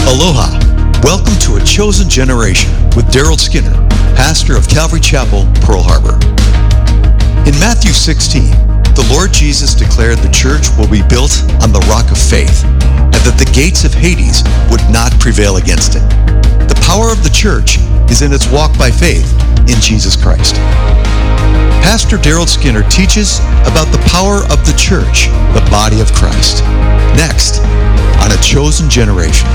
Aloha. Welcome to A Chosen Generation with Daryl Skinner, pastor of Calvary Chapel, Pearl Harbor. In Matthew 16, the Lord Jesus declared the church will be built on the rock of faith, and that the gates of Hades would not prevail against it. The power of the church is in its walk by faith in Jesus Christ. Pastor Daryl Skinner teaches about the power of the church, the body of Christ. Next, on A Chosen Generation.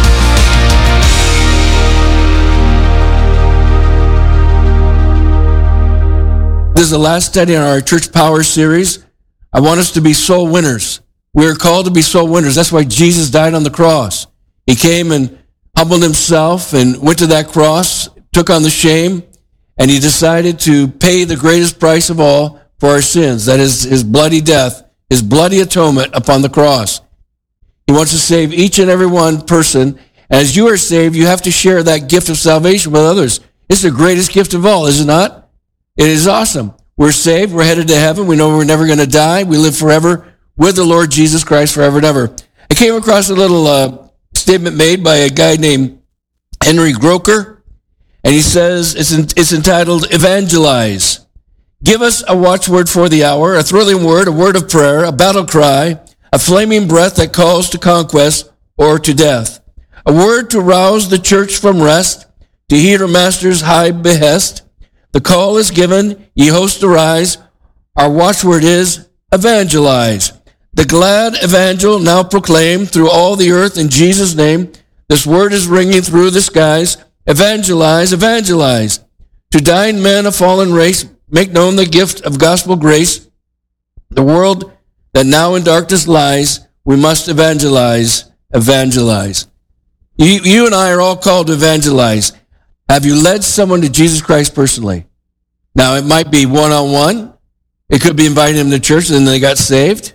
This is the last study in our Church Power series. I want us to be soul winners. We are called to be soul winners. That's why Jesus died on the cross. He came and humbled himself and went to that cross, took on the shame, and he decided to pay the greatest price of all for our sins. That is his bloody death, his bloody atonement upon the cross. He wants to save each and every one person. As you are saved, you have to share that gift of salvation with others. It's the greatest gift of all, is it not? It is awesome. We're saved. We're headed to heaven. We know we're never going to die. We live forever with the Lord Jesus Christ forever and ever. I came across a little statement made by a guy named Henry Groker, and he says it's entitled, Evangelize. Give us a watchword for the hour, a thrilling word, a word of prayer, a battle cry, a flaming breath that calls to conquest or to death. A word to rouse the church from rest, to heed her master's high behest. The call is given, ye hosts arise. Our watchword is evangelize. The glad evangel now proclaimed through all the earth in Jesus' name. This word is ringing through the skies. Evangelize, evangelize. To dying men, a fallen race, make known the gift of gospel grace. The world that now in darkness lies, we must evangelize, evangelize. You and I are all called to evangelize. Have you led someone to Jesus Christ personally? Now, it might be one-on-one. It could be inviting them to church and then they got saved.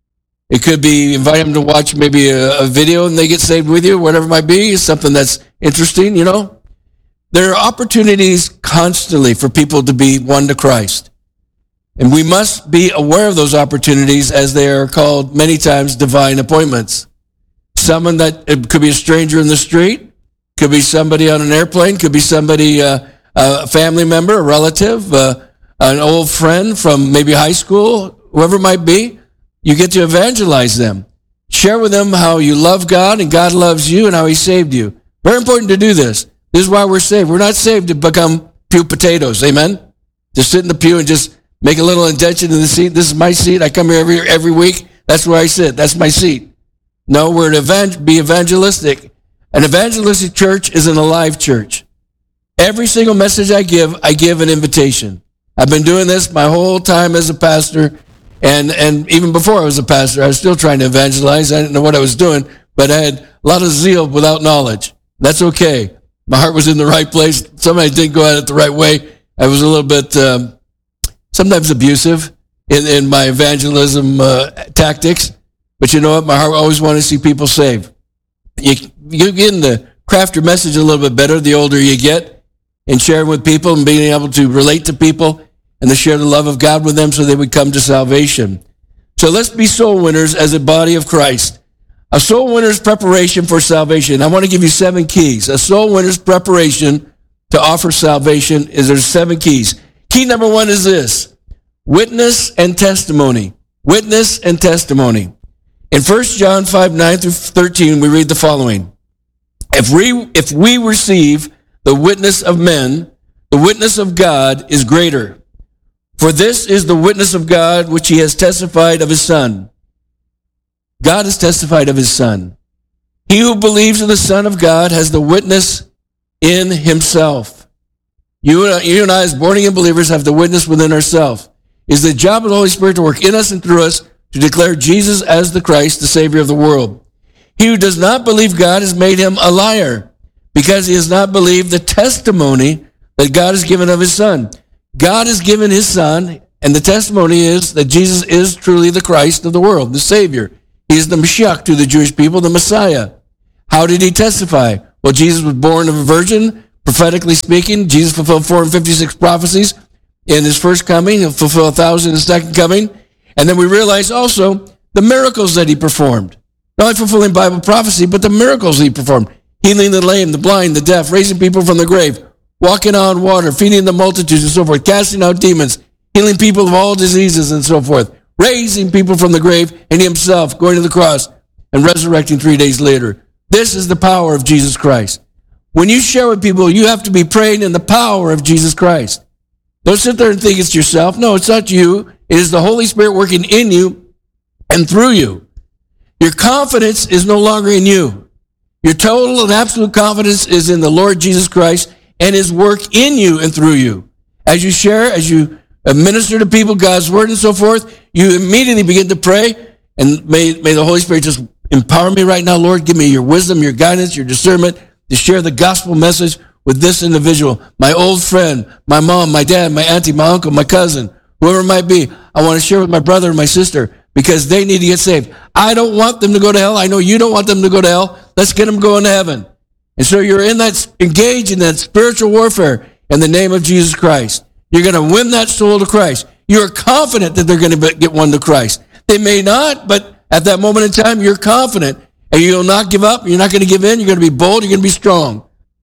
It could be inviting them to watch maybe a video and they get saved with you, whatever it might be, something that's interesting, you know. There are opportunities constantly for people to be won to Christ. And we must be aware of those opportunities, as they are called many times divine appointments. Someone that it could be a stranger in the street, could be somebody on an airplane, could be somebody, a family member, a relative, an old friend from maybe high school, whoever it might be. You get to evangelize them. Share with them how you love God and God loves you and how he saved you. Very important to do this. This is why we're saved. We're not saved to become pew potatoes, amen? Just sit in the pew and just make a little indentation in the seat. This is my seat. I come here every week. That's where I sit. That's my seat. No, we're to be evangelistic. An evangelistic church is an alive church. Every single message I give an invitation. I've been doing this my whole time as a pastor, and even before I was a pastor, I was still trying to evangelize. I didn't know what I was doing, but I had a lot of zeal without knowledge. That's okay. My heart was in the right place. Somebody didn't go at it the right way. I was a little bit sometimes abusive in my evangelism tactics, but you know what? My heart always wanted to see people saved. You begin to craft your message a little bit better the older you get, and sharing with people and being able to relate to people and to share the love of God with them so they would come to salvation. So let's be soul winners as a body of Christ. A soul winner's preparation for salvation. I want to give you 7 keys. A soul winner's preparation to offer salvation is there's 7 keys. Key number 1 is this: witness and testimony. Witness and testimony. In 1 John 5:9-13, we read the following. If we receive the witness of men, the witness of God is greater. For this is the witness of God which he has testified of his Son. God has testified of his Son. He who believes in the Son of God has the witness in himself. You and I as born-again believers have the witness within ourselves. It's the job of the Holy Spirit to work in us and through us to declare Jesus as the Christ, the Savior of the world. He who does not believe God has made him a liar, because he has not believed the testimony that God has given of his Son. God has given his Son, and the testimony is that Jesus is truly the Christ of the world, the Savior. He is the Mashiach to the Jewish people, the Messiah. How did he testify? Well, Jesus was born of a virgin, prophetically speaking. Jesus fulfilled 456 prophecies in his first coming. He'll fulfill 1,000 in his second coming. And then we realize also the miracles that he performed. Not only fulfilling Bible prophecy, but the miracles he performed. healing the lame, the blind, the deaf, raising people from the grave, walking on water, feeding the multitudes and so forth, casting out demons, healing people of all diseases and so forth, raising people from the grave, and himself going to the cross and resurrecting 3 days later. This is the power of Jesus Christ. When you share with people, you have to be praying in the power of Jesus Christ. Don't sit there and think it's yourself. No, it's not you. It is the Holy Spirit working in you and through you. Your confidence is no longer in you. Your total and absolute confidence is in the Lord Jesus Christ and his work in you and through you. As you share, as you minister to people God's word and so forth, you immediately begin to pray, and may the Holy Spirit just empower me right now, Lord. Give me your wisdom, your guidance, your discernment to share the gospel message with this individual, my old friend, my mom, my dad, my auntie, my uncle, my cousin, whoever it might be. I want to share with my brother and my sister because they need to get saved. I don't want them to go to hell. I know you don't want them to go to hell. Let's get them going to heaven. And so you're engaged in that spiritual warfare in the name of Jesus Christ. You're going to win that soul to Christ. You're confident that they're going to get one to Christ. They may not, but at that moment in time, you're confident, and you'll not give up. You're not going to give in. You're going to be bold. You're going to be strong.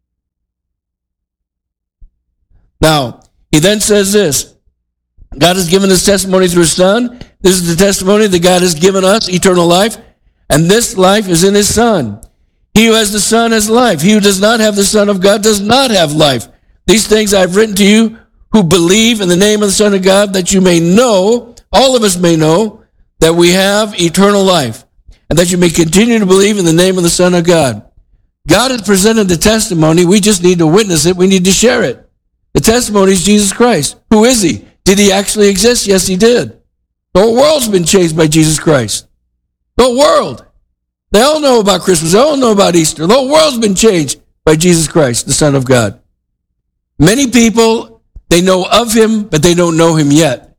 Now, he then says this. God has given his testimony through his Son. This is the testimony that God has given us, eternal life, and this life is in his Son. He who has the Son has life. He who does not have the Son of God does not have life. These things I've written to you who believe in the name of the Son of God, that you may know, all of us may know, that we have eternal life, and that you may continue to believe in the name of the Son of God. God has presented the testimony. We just need to witness it. We need to share it. The testimony is Jesus Christ. Who is he? Did he actually exist? Yes, he did. The whole world's been changed by Jesus Christ. The whole world. They all know about Christmas. They all know about Easter. The whole world's been changed by Jesus Christ, the Son of God. Many people, they know of him, but they don't know him yet.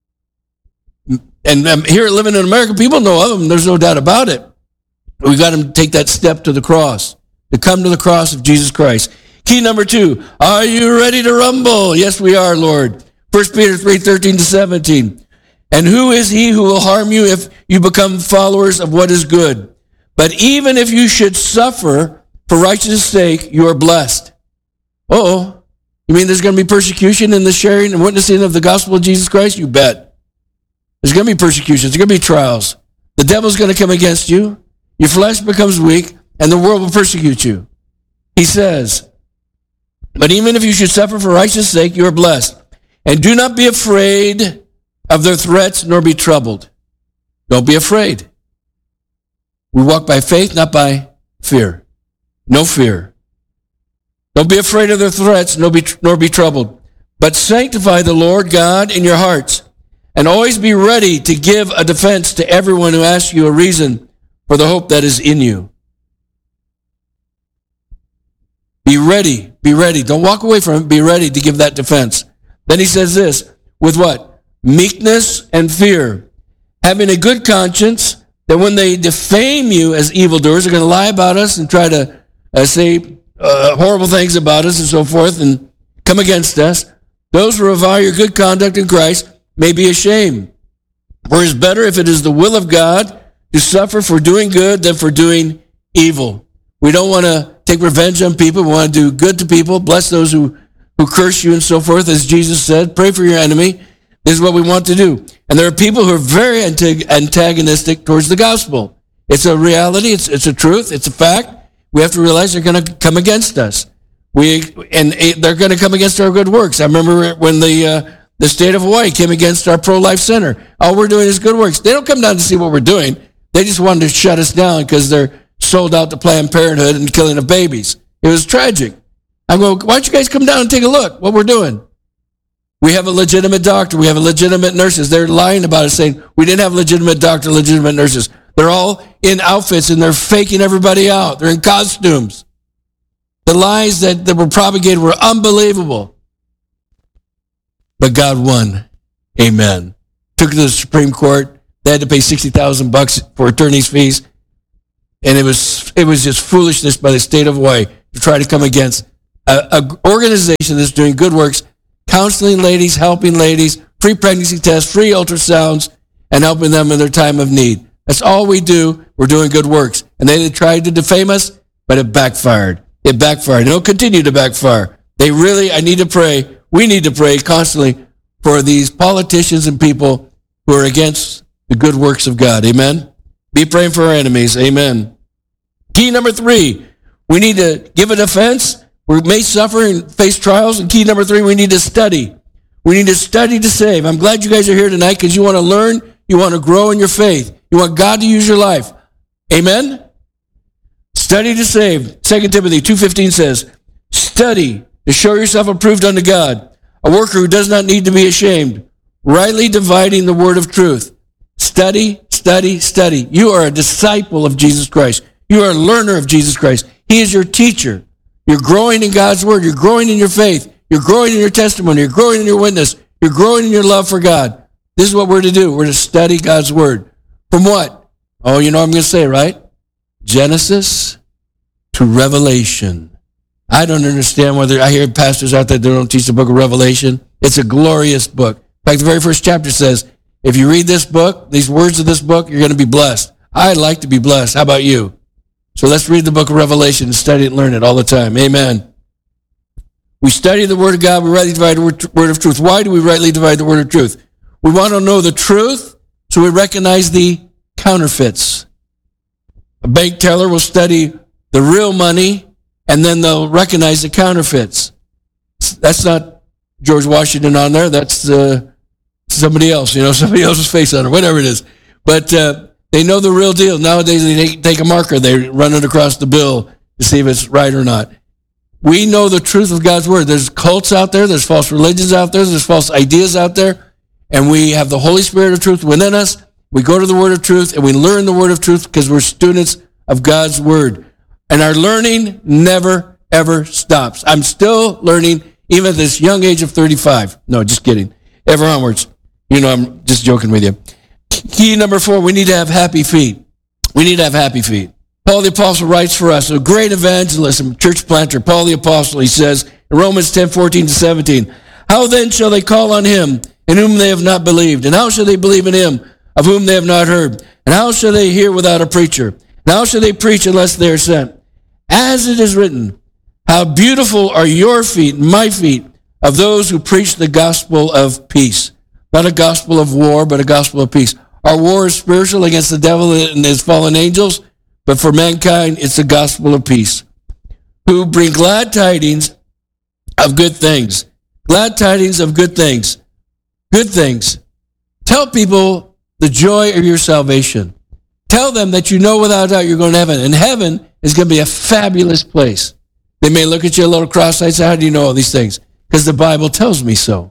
And here living in America, people know of him. There's no doubt about it. We've got to take that step to the cross, to come to the cross of Jesus Christ. Key number 2, are you ready to rumble? Yes, we are, Lord. 1 Peter 3:13-17. And who is he who will harm you if you become followers of what is good? But even if you should suffer for righteousness' sake, you are blessed. Uh-oh. You mean there's going to be persecution in the sharing and witnessing of the gospel of Jesus Christ? You bet. There's going to be persecution. There's going to be trials. The devil's going to come against you. Your flesh becomes weak, and the world will persecute you. He says, but even if you should suffer for righteousness' sake, you are blessed. And do not be afraid of their threats, nor be troubled. Don't be afraid. We walk by faith, not by fear. No fear. Don't be afraid of their threats, nor be troubled. But sanctify the Lord God in your hearts, and always be ready to give a defense to everyone who asks you a reason for the hope that is in you. Be ready. Be ready. Don't walk away from it. Be ready to give that defense. Then he says this, with what? Meekness and fear. Having a good conscience, that when they defame you as evildoers, they're going to lie about us and try to say horrible things about us and so forth and come against us. Those who revile your good conduct in Christ may be ashamed. For it is better, if it is the will of God, to suffer for doing good than for doing evil. We don't want to take revenge on people. We want to do good to people, bless those who curse you and so forth. As Jesus said, pray for your enemy. This is what we want to do. And there are people who are very antagonistic towards the gospel. It's a reality. It's a truth. It's a fact. We have to realize they're going to come against us. And they're going to come against our good works. I remember when the state of Hawaii came against our pro-life center. All we're doing is good works. They don't come down to see what we're doing. They just wanted to shut us down because they're sold out to Planned Parenthood and killing of babies. It was tragic. I go, why don't you guys come down and take a look what we're doing? We have a legitimate doctor. We have a legitimate nurses. They're lying about it, saying we didn't have legitimate doctor, legitimate nurses. They're all in outfits and they're faking everybody out. They're in costumes. The lies that were propagated were unbelievable. But God won. Amen. Took it to the Supreme Court. They had to pay $60,000 for attorney's fees. And it was just foolishness by the state of Hawaii to try to come against an organization that's doing good works, counseling ladies, helping ladies, free pregnancy tests, free ultrasounds, and helping them in their time of need. That's all we do. We're doing good works. And they tried to defame us. but it backfired. It backfired. It'll continue to backfire. I need to pray. We need to pray constantly for these politicians and people who are against the good works of God. Amen. Be praying for our enemies. Amen. Key number 3, we need to give a defense. We may suffer and face trials. And key number 3, we need to study. We need to study to save. I'm glad you guys are here tonight because you want to learn. You want to grow in your faith. You want God to use your life. Amen? Study to save. 2 Timothy 2:15 says, study to show yourself approved unto God, a worker who does not need to be ashamed, rightly dividing the word of truth. Study, study, study. You are a disciple of Jesus Christ. You are a learner of Jesus Christ. He is your teacher. You're growing in God's word. You're growing in your faith. You're growing in your testimony. You're growing in your witness. You're growing in your love for God. This is what we're to do. We're to study God's word. From what? Oh, you know what I'm going to say, right? Genesis to Revelation. I don't understand whether I hear pastors out there that don't teach the book of Revelation. It's a glorious book. In fact, the very first chapter says, if you read this book, these words of this book, you're going to be blessed. I'd like to be blessed. How about you? So let's read the book of Revelation and study it and learn it all the time. Amen. We study the word of God. We rightly divide the word of truth. Why do we rightly divide the word of truth? We want to know the truth, so we recognize the counterfeits. A bank teller will study the real money, and then they'll recognize the counterfeits. That's not George Washington on there. That's somebody else, somebody else's face on it, whatever it is. But they know the real deal. Nowadays, they take a marker. They run it across the bill to see if it's right or not. We know the truth of God's word. There's cults out there. There's false religions out there. There's false ideas out there. And we have the Holy Spirit of truth within us. We go to the word of truth and we learn the word of truth because we're students of God's word. And our learning never, ever stops. I'm still learning even at this young age of 35. No, just kidding. Ever onwards. I'm just joking with you. Key number 4, we need to have happy feet. We need to have happy feet. Paul the Apostle writes for us, a great evangelist and church planter, Paul the Apostle, he says in Romans 10:14-17, how then shall they call on him in whom they have not believed? And how shall they believe in him of whom they have not heard? And how shall they hear without a preacher? And how shall they preach unless they are sent? As it is written, how beautiful are your feet, my feet, of those who preach the gospel of peace. Not a gospel of war, but a gospel of peace. Our war is spiritual against the devil and his fallen angels, but for mankind, it's the gospel of peace. Who bring glad tidings of good things. Glad tidings of good things. Good things. Tell people the joy of your salvation. Tell them that you know without doubt you're going to heaven. And heaven is going to be a fabulous place. They may look at you a little cross-eyed and say, how do you know all these things? Because the Bible tells me so.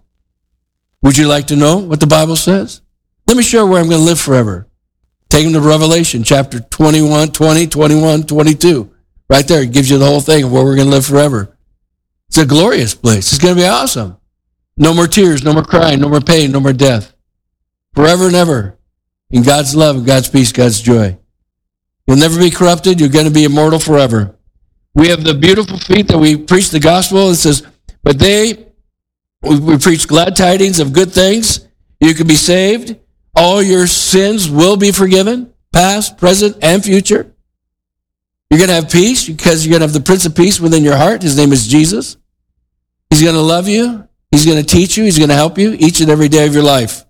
Would you like to know what the Bible says? Let me show you where I'm going to live forever. Take them to Revelation chapter 21, 20, 21, 22. Right there, it gives you the whole thing of where we're going to live forever. It's a glorious place. It's going to be awesome. No more tears, no more crying, no more pain, no more death. Forever and ever. In God's love, and God's peace, God's joy. You'll never be corrupted. You're going to be immortal forever. We have the beautiful feet that we preach the gospel. It says, but we preach glad tidings of good things. You can be saved. All your sins will be forgiven, past, present, and future. You're going to have peace because you're going to have the Prince of Peace within your heart. His name is Jesus. He's going to love you. He's going to teach you. He's going to help you each and every day of your life.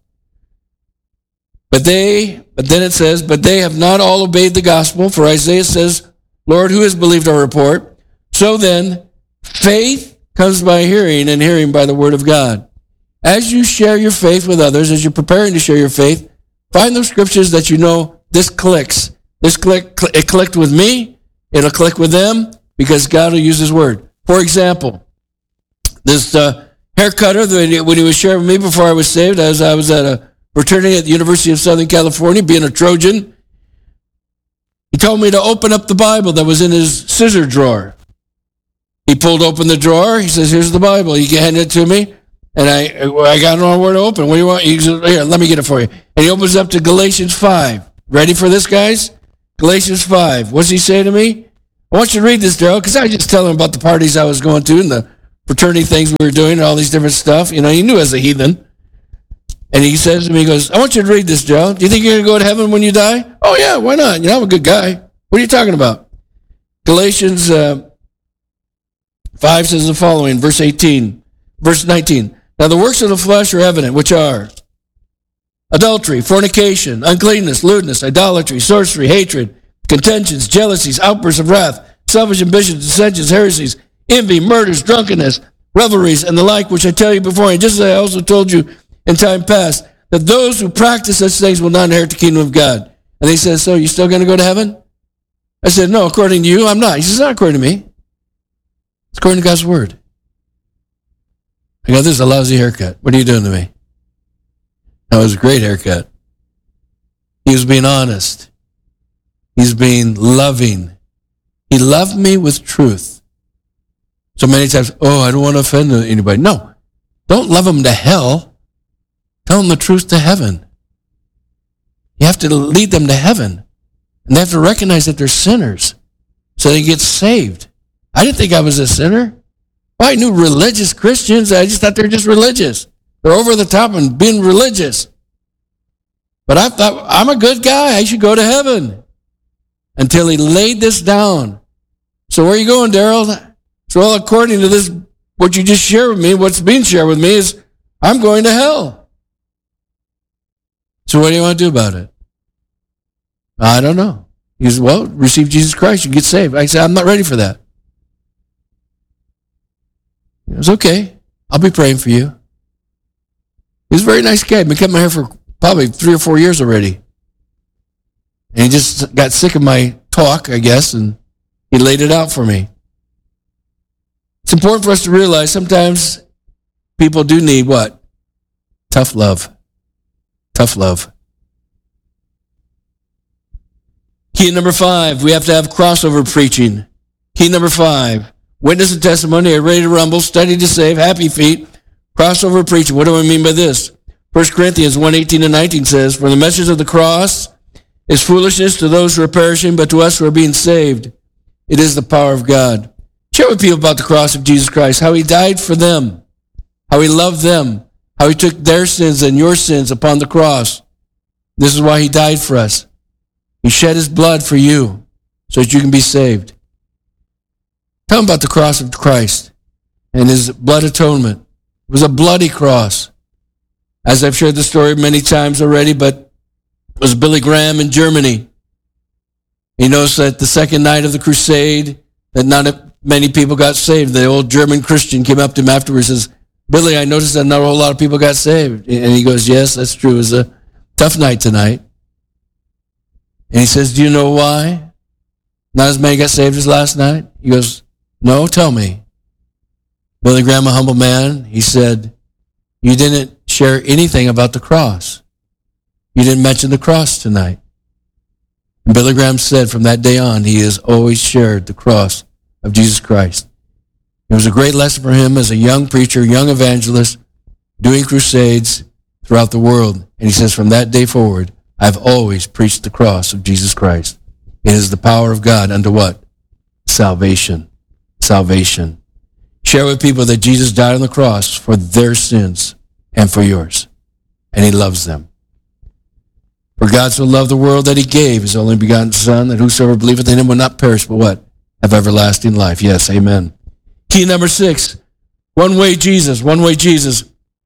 But then it says, but they have not all obeyed the gospel. For Isaiah says, Lord, who has believed our report? So then, faith comes by hearing, and hearing by the word of God. As you share your faith with others, as you're preparing to share your faith, find those scriptures that you know this clicks. It clicked with me. It'll click with them because God will use his word. For example, this hair cutter, when he was sharing with me before I was saved, as I was at a fraternity at the University of Southern California, being a Trojan, he told me to open up the Bible that was in his scissor drawer. He pulled open the drawer. He says, here's the Bible. He handed it to me. And I got no where to open. What do you want? He says, here, let me get it for you. And he opens up to Galatians 5. Ready for this, guys? Galatians 5. What's he say to me? I want you to read this, Daryl, because I was just telling him about the parties I was going to and the fraternity things we were doing and all these different stuff. He knew as a heathen. And he says to me, he goes, I want you to read this, Daryl. Do you think you're going to go to heaven when you die? Oh, yeah, why not? I'm a good guy. What are you talking about? Galatians 5 says the following, verse 19. Now the works of the flesh are evident, which are adultery, fornication, uncleanness, lewdness, idolatry, sorcery, hatred, contentions, jealousies, outbursts of wrath, selfish ambitions, dissensions, heresies, envy, murders, drunkenness, revelries, and the like, which I tell you beforehand, just as I also told you in time past, that those who practice such things will not inherit the kingdom of God. And he says, so you still going to go to heaven? I said, no, according to you, I'm not. He says, not according to me. It's according to God's word. I go, this is a lousy haircut. What are you doing to me? That was a great haircut. He was being honest. He's being loving. He loved me with truth. So many times, I don't want to offend anybody. No, don't love them to hell. Tell them the truth to heaven. You have to lead them to heaven. And they have to recognize that they're sinners so they get saved. I didn't think I was a sinner. Well, I knew religious Christians. I just thought they're just religious. They're over the top and being religious. But I thought, I'm a good guy. I should go to heaven. Until he laid this down. So where are you going, Daryl? So according to this, what you just shared with me, what's being shared with me is, I'm going to hell. So what do you want to do about it? I don't know. He says, well, receive Jesus Christ, you get saved. I said, I'm not ready for that. He goes, okay, I'll be praying for you. He's a very nice guy. Been cutting my hair for probably 3 or 4 years already. And he just got sick of my talk, I guess, and he laid it out for me. It's important for us to realize sometimes people do need what? Tough love. Tough love. Key number 5, we have to have crossover preaching. Key number 5, witness and testimony, are ready to rumble, study to save, happy feet, crossover preaching. What do I mean by this? 1 Corinthians 1:18-19 says, for the message of the cross is foolishness to those who are perishing, but to us who are being saved, it is the power of God. Share with people about the cross of Jesus Christ, how he died for them, how he loved them, how he took their sins and your sins upon the cross. This is why he died for us. He shed his blood for you so that you can be saved. Tell them about the cross of Christ and his blood atonement. It was a bloody cross. As I've shared the story many times already, but it was Billy Graham in Germany. He knows that the second night of the crusade, that not many people got saved. The old German Christian came up to him afterwards and says, Billy, I noticed that not a whole lot of people got saved. And he goes, yes, that's true. It was a tough night tonight. And he says, do you know why not as many got saved as last night? He goes, no, tell me. Billy Graham, a humble man, he said, you didn't share anything about the cross. You didn't mention the cross tonight. And Billy Graham said from that day on, he has always shared the cross of Jesus Christ. It was a great lesson for him as a young preacher, young evangelist, doing crusades throughout the world. And he says, from that day forward, I've always preached the cross of Jesus Christ. It is the power of God unto what? Salvation. Salvation. Share with people that Jesus died on the cross for their sins and for yours. And he loves them. For God so loved the world that he gave his only begotten Son, that whosoever believeth in him will not perish, but what? Have everlasting life. Yes, amen. Key number 6, one way Jesus, one way Jesus.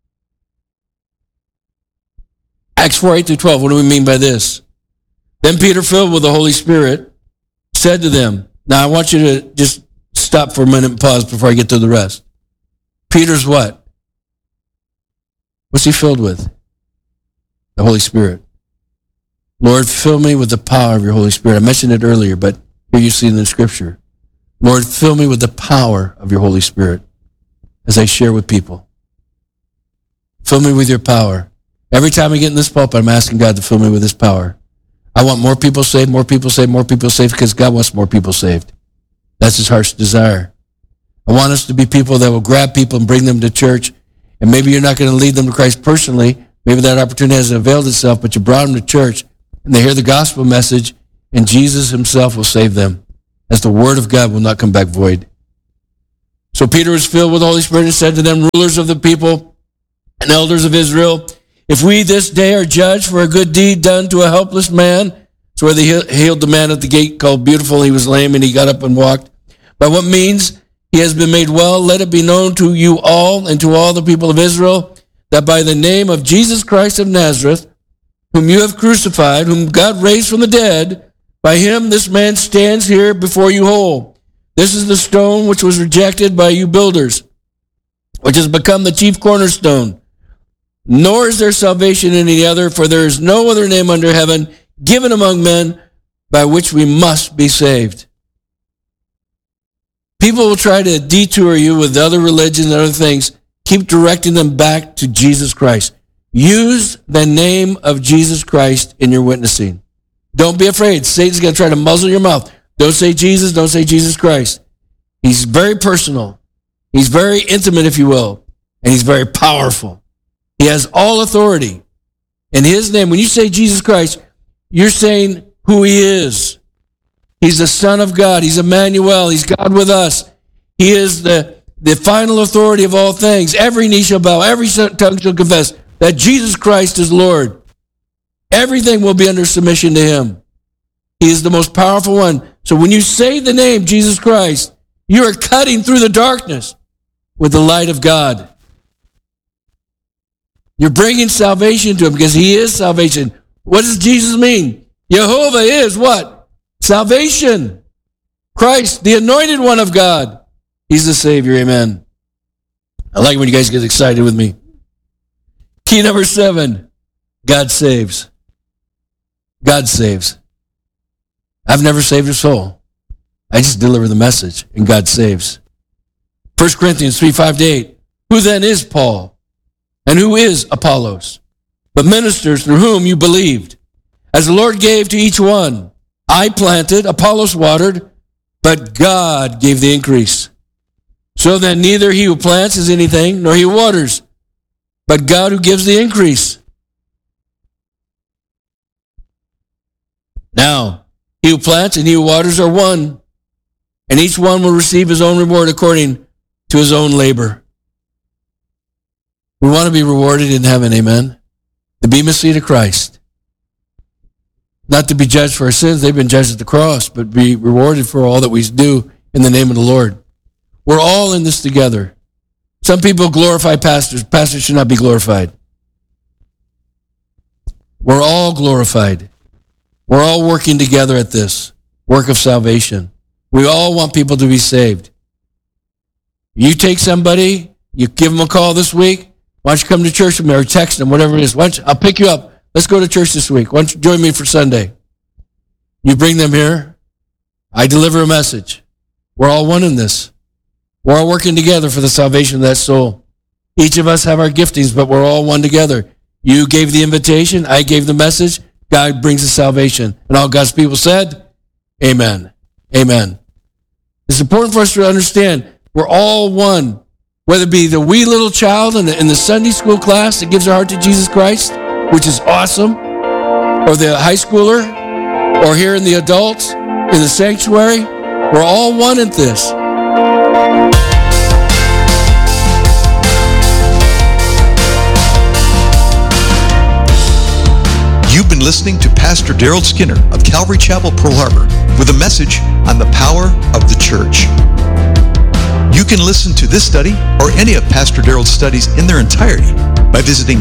Acts 4:8-12, what do we mean by this? Then Peter, filled with the Holy Spirit, said to them, now I want you to just stop for a minute and pause before I get to the rest. Peter's what? What's he filled with? The Holy Spirit. Lord, fill me with the power of your Holy Spirit. I mentioned it earlier, but here you see in the scripture. Lord, fill me with the power of your Holy Spirit as I share with people. Fill me with your power. Every time I get in this pulpit, I'm asking God to fill me with his power. I want more people saved, more people saved, more people saved, because God wants more people saved. That's his heart's desire. I want us to be people that will grab people and bring them to church. And maybe you're not going to lead them to Christ personally. Maybe that opportunity hasn't availed itself, but you brought them to church, and they hear the gospel message, and Jesus himself will save them, as the word of God will not come back void. So Peter was filled with the Holy Spirit and said to them, rulers of the people and elders of Israel, if we this day are judged for a good deed done to a helpless man, It's where they healed the man at the gate called Beautiful. He was lame and he got up and walked. By what means he has been made well, let it be known to you all and to all the people of Israel that by the name of Jesus Christ of Nazareth, whom you have crucified, whom God raised from the dead, by him this man stands here before you whole. This is the stone which was rejected by you builders, which has become the chief cornerstone. Nor is there salvation in any other, for there is no other name under heaven given among men by which we must be saved. People will try to detour you with other religions and other things. Keep directing them back to Jesus Christ. Use the name of Jesus Christ in your witnessing. Don't be afraid. Satan's going to try to muzzle your mouth. Don't say Jesus. Don't say Jesus Christ. He's very personal. He's very intimate, if you will. And he's very powerful. He has all authority. In his name, when you say Jesus Christ, you're saying who he is. He's the Son of God. He's Emmanuel. He's God with us. He is the final authority of all things. Every knee shall bow. Every tongue shall confess that Jesus Christ is Lord. Everything will be under submission to him. He is the most powerful one. So when you say the name Jesus Christ, you are cutting through the darkness with the light of God. You're bringing salvation to him because he is salvation. What does Jesus mean? Jehovah is what? Salvation. Christ, the anointed one of God. He's the Savior. Amen. I like when you guys get excited with me. Key number 7, God saves. God saves. I've never saved a soul. I just deliver the message, and God saves. 1 Corinthians 3:5-8. Who then is Paul? And who is Apollos? But ministers through whom you believed, as the Lord gave to each one. I planted, Apollos watered, but God gave the increase. So that neither he who plants is anything, nor he who waters, but God who gives the increase. Now, he who plants and he who waters are one, and each one will receive his own reward according to his own labor. We want to be rewarded in heaven, amen? The bema seat of Christ. Not to be judged for our sins, they've been judged at the cross, but be rewarded for all that we do in the name of the Lord. We're all in this together. Some people glorify pastors. Pastors should not be glorified. We're all glorified. We're all working together at this work of salvation. We all want people to be saved. You take somebody, you give them a call this week, why don't you come to church with me or text them, whatever it is. I'll pick you up. Let's go to church this week. Why don't you join me for Sunday? You bring them here. I deliver a message. We're all one in this. We're all working together for the salvation of that soul. Each of us have our giftings, but we're all one together. You gave the invitation. I gave the message. God brings the salvation. And all God's people said, amen. Amen. It's important for us to understand we're all one. Whether it be the wee little child in the Sunday school class that gives her heart to Jesus Christ, which is awesome, or the high schooler, or here in the adults, in the sanctuary, we're all one in this. You've been listening to Pastor Daryl Skinner of Calvary Chapel, Pearl Harbor, with a message on the power of the church. You can listen to this study or any of Pastor Daryl's studies in their entirety by visiting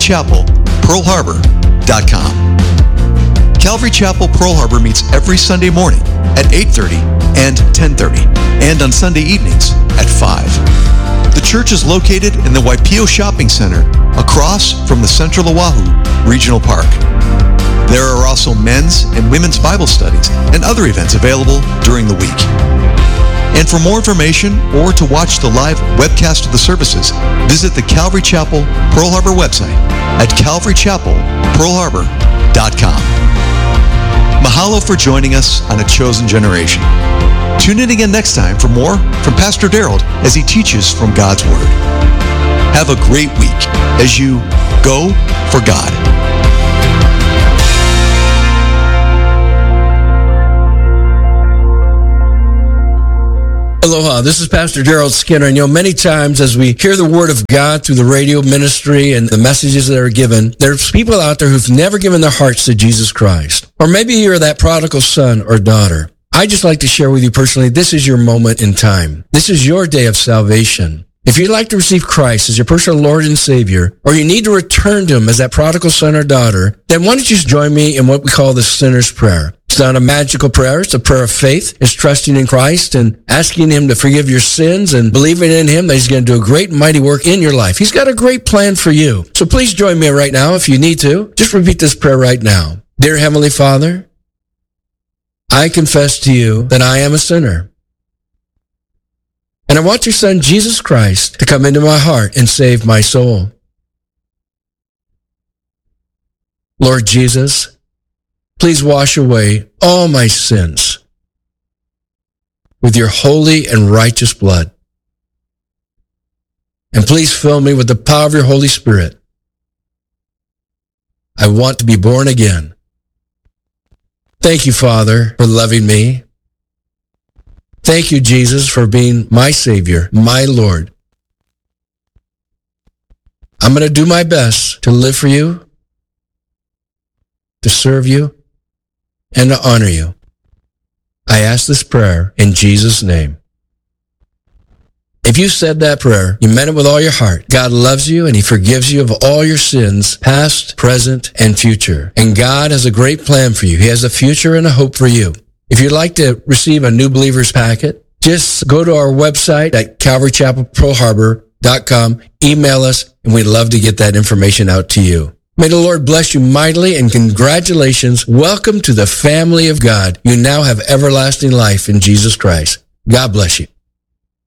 CalvaryChapelPearlHarbor.com. Calvary Chapel Pearl Harbor meets every Sunday morning at 8:30 and 10:30, and on Sunday evenings at 5. The church is located in the Waipio Shopping Center across from the Central Oahu Regional Park. There are also men's and women's Bible studies and other events available during the week. And for more information or to watch the live webcast of the services, visit the Calvary Chapel Pearl Harbor website at CalvaryChapelPearlHarbor.com. Mahalo for joining us on A Chosen Generation. Tune in again next time for more from Pastor Daryl as he teaches from God's Word. Have a great week as you go for God. Aloha, this is Pastor Daryl Skinner, and many times as we hear the Word of God through the radio ministry and the messages that are given, there's people out there who've never given their hearts to Jesus Christ, Or maybe you're that prodigal son or daughter. I'd just like to share with you personally, this is your moment in time. This is your day of salvation. If you'd like to receive Christ as your personal Lord and Savior, or you need to return to Him as that prodigal son or daughter, then why don't you just join me in what we call the sinner's prayer. It's not a magical prayer. It's a prayer of faith. It's trusting in Christ and asking Him to forgive your sins and believing in Him that He's going to do a great and mighty work in your life. He's got a great plan for you. So please join me right now if you need to. Just repeat this prayer right now. Dear Heavenly Father, I confess to you that I am a sinner. And I want your Son, Jesus Christ, to come into my heart and save my soul. Lord Jesus, please wash away all my sins with your holy and righteous blood. And please fill me with the power of your Holy Spirit. I want to be born again. Thank you, Father, for loving me. Thank you, Jesus, for being my Savior, my Lord. I'm going to do my best to live for you, to serve you, and to honor you. I ask this prayer in Jesus' name. If you said that prayer, you meant it with all your heart. God loves you and He forgives you of all your sins, past, present, and future. And God has a great plan for you. He has a future and a hope for you. If you'd like to receive a New Believers packet, just go to our website at calvarychapelpearlharbor.com, email us, and we'd love to get that information out to you. May the Lord bless you mightily, and congratulations. Welcome to the family of God. You now have everlasting life in Jesus Christ. God bless you.